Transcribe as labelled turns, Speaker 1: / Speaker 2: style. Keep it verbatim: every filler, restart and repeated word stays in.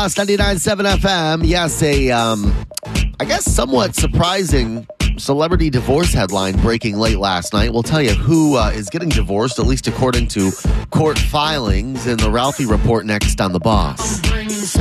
Speaker 1: Boss ninety-nine point seven F M. Yes, a, um, I guess, somewhat surprising celebrity divorce headline breaking late last night. We'll tell you who uh, is getting divorced, at least according to court filings, in the Ralphie Report next on The Boss.